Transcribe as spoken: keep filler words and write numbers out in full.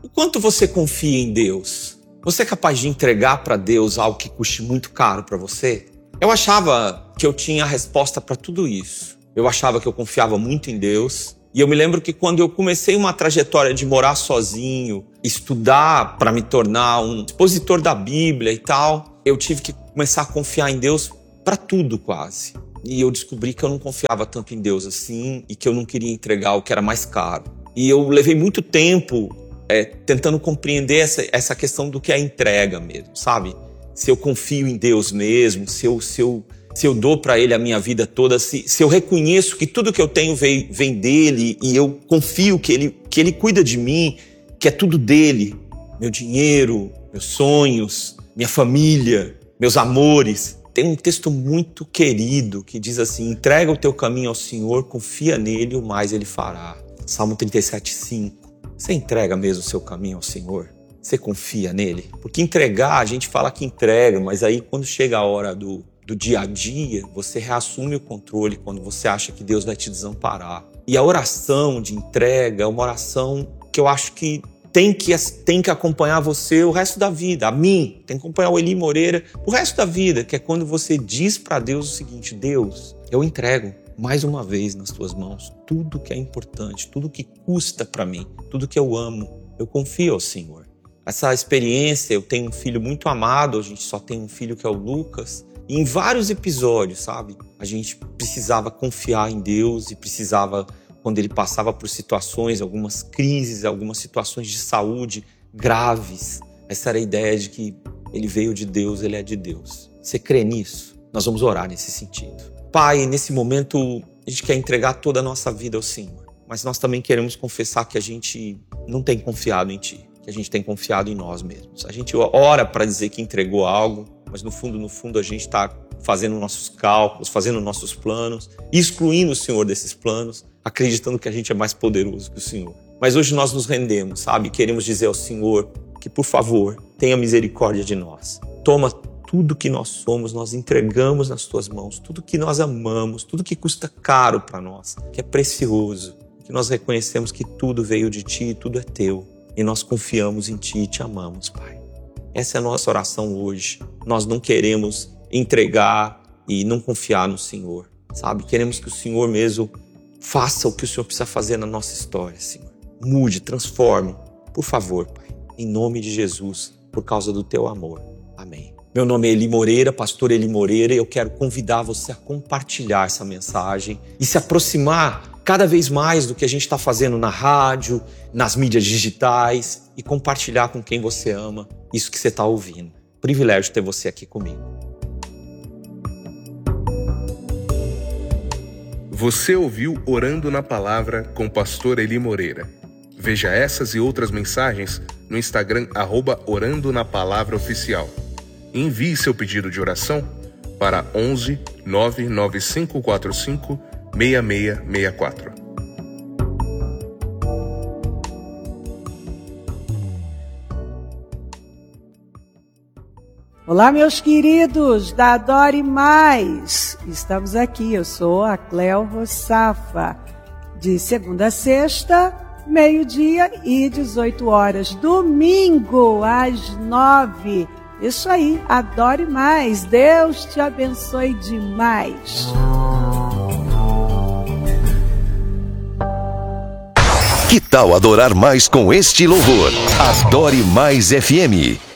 O quanto você confia em Deus? Você é capaz de entregar para Deus algo que custe muito caro para você? Eu achava que eu tinha a resposta para tudo isso. Eu achava que eu confiava muito em Deus. E eu me lembro que quando eu comecei uma trajetória de morar sozinho, estudar para me tornar um expositor da Bíblia e tal, eu tive que começar a confiar em Deus para tudo quase. E eu descobri que eu não confiava tanto em Deus assim e que eu não queria entregar o que era mais caro. E eu levei muito tempo é, tentando compreender essa, essa questão do que é a entrega mesmo, sabe? Se eu confio em Deus mesmo, se eu, se eu, se eu dou para Ele a minha vida toda, se, se eu reconheço que tudo que eu tenho vem, vem dEle e eu confio que ele, que ele cuida de mim, que é tudo dEle, meu dinheiro, meus sonhos, minha família, meus amores. Tem um texto muito querido que diz assim: entrega o teu caminho ao Senhor, confia nele, o mais Ele fará. Salmo trinta e sete, cinco. Você entrega mesmo o seu caminho ao Senhor? Você confia nele? Porque entregar, a gente fala que entrega, mas aí quando chega a hora do, do dia a dia, você reassume o controle quando você acha que Deus vai te desamparar. E a oração de entrega é uma oração que eu acho que tem que, tem que acompanhar você o resto da vida. A mim, tem que acompanhar o Eli Moreira o resto da vida, que é quando você diz para Deus o seguinte: Deus, eu entrego mais uma vez nas tuas mãos tudo que é importante, tudo que custa para mim, tudo que eu amo, eu confio ao Senhor. Essa experiência, eu tenho um filho muito amado, a gente só tem um filho que é o Lucas, e em vários episódios, sabe, a gente precisava confiar em Deus e precisava, quando ele passava por situações, algumas crises, algumas situações de saúde graves, essa era a ideia de que ele veio de Deus, ele é de Deus. Você crê nisso? Nós vamos orar nesse sentido. Pai, nesse momento a gente quer entregar toda a nossa vida ao Senhor, mas nós também queremos confessar que a gente não tem confiado em Ti, que a gente tem confiado em nós mesmos. A gente ora para dizer que entregou algo, mas no fundo, no fundo a gente está fazendo nossos cálculos, fazendo nossos planos, excluindo o Senhor desses planos, acreditando que a gente é mais poderoso que o Senhor. Mas hoje nós nos rendemos, sabe? Queremos dizer ao Senhor que, por favor, tenha misericórdia de nós. Toma tudo que nós somos, nós entregamos nas tuas mãos, tudo que nós amamos, tudo que custa caro para nós, que é precioso, que nós reconhecemos que tudo veio de Ti, tudo é Teu, e nós confiamos em Ti e Te amamos, Pai. Essa é a nossa oração hoje. Nós não queremos entregar e não confiar no Senhor, sabe? Queremos que o Senhor mesmo faça o que o Senhor precisa fazer na nossa história, Senhor. Mude, transforme, por favor, Pai, em nome de Jesus, por causa do Teu amor. Amém. Meu nome é Eli Moreira, pastor Eli Moreira, e eu quero convidar você a compartilhar essa mensagem e se aproximar cada vez mais do que a gente está fazendo na rádio, nas mídias digitais, e compartilhar com quem você ama isso que você está ouvindo. Privilégio ter você aqui comigo. Você ouviu Orando na Palavra com o pastor Eli Moreira. Veja essas e outras mensagens no Instagram, arroba Orando na Palavra Oficial. Envie seu pedido de oração para onze, nove nove cinco quatro cinco, seis seis seis quatro. Olá, meus queridos da Adore Mais. Estamos aqui, eu sou a Cleo Rossafa, de segunda a sexta, meio-dia e dezoito horas. Domingo, às nove. Isso aí, adore mais. Deus te abençoe demais. Que tal adorar mais com este louvor? Adore Mais F M.